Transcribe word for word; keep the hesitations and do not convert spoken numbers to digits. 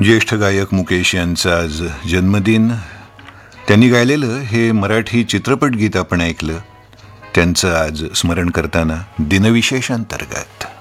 ज्येष्ठ गायक मुकेश यांचा आज जन्मदिन. त्यांनी गायलेलं हे मराठी चित्रपट गीत आपण ऐकलं. त्यांचं आज स्मरण करताना दिनविशेष अंतर्गत